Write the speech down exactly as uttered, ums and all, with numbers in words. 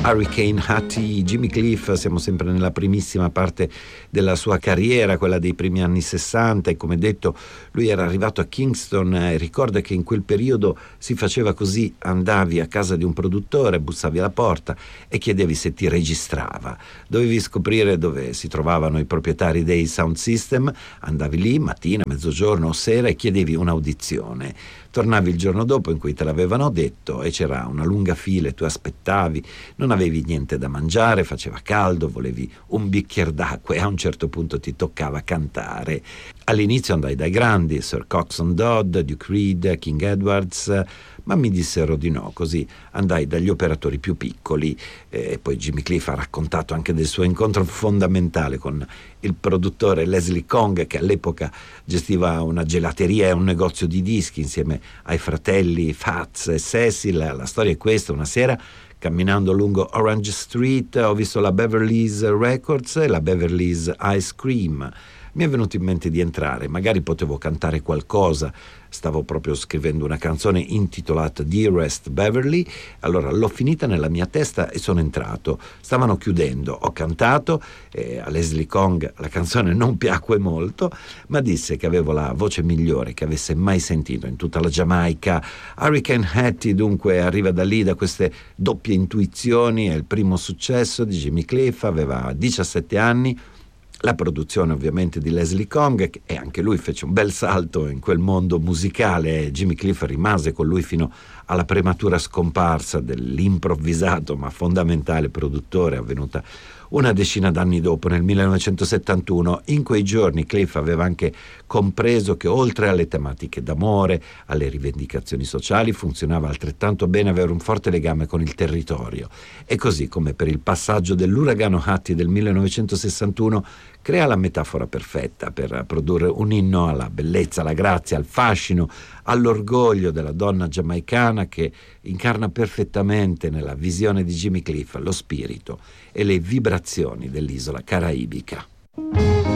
Hurricane Hattie, Jimmy Cliff. Siamo sempre nella primissima parte della sua carriera, quella dei primi anni sessanta, e come detto lui era arrivato a Kingston e ricorda che in quel periodo si faceva così: andavi a casa di un produttore, bussavi alla porta e chiedevi se ti registrava, dovevi scoprire dove si trovavano i proprietari dei sound system, andavi lì mattina, mezzogiorno o sera e chiedevi un'audizione. Tornavi il giorno dopo in cui te l'avevano detto e c'era una lunga fila e tu aspettavi, non avevi niente da mangiare, faceva caldo, volevi un bicchiere d'acqua e a un certo punto ti toccava cantare. All'inizio andai dai grandi, Sir Coxsone Dodd, Duke Reid, King Edwards, ma mi dissero di no, così andai dagli operatori più piccoli. E poi Jimmy Cliff ha raccontato anche del suo incontro fondamentale con il produttore Leslie Kong, che all'epoca gestiva una gelateria e un negozio di dischi insieme ai fratelli Fats e Cecil. La storia è questa: una sera, camminando lungo Orange Street, ho visto la Beverly's Records e la Beverly's Ice Cream. Mi è venuto in mente di entrare, magari potevo cantare qualcosa. Stavo proprio scrivendo una canzone intitolata Dearest Beverly, allora l'ho finita nella mia testa e sono entrato. Stavano chiudendo, ho cantato e a Leslie Kong la canzone non piacque molto, ma disse che avevo la voce migliore che avesse mai sentito in tutta la Giamaica. Hurricane Hattie dunque arriva da lì, da queste doppie intuizioni. È il primo successo di Jimmy Cliff, aveva diciassette anni. La produzione ovviamente di Leslie Kong, e anche lui fece un bel salto in quel mondo musicale. Jimmy Cliff rimase con lui fino alla prematura scomparsa dell'improvvisato ma fondamentale produttore, avvenuta una decina d'anni dopo, nel millenovecentosettantuno. In quei giorni Cliff aveva anche compreso che oltre alle tematiche d'amore, alle rivendicazioni sociali, funzionava altrettanto bene avere un forte legame con il territorio. E così, come per il passaggio dell'uragano Hattie del millenovecentosessantuno, crea la metafora perfetta per produrre un inno alla bellezza, alla grazia, al fascino, all'orgoglio della donna giamaicana, che incarna perfettamente nella visione di Jimmy Cliff lo spirito e le vibrazioni dell'isola caraibica.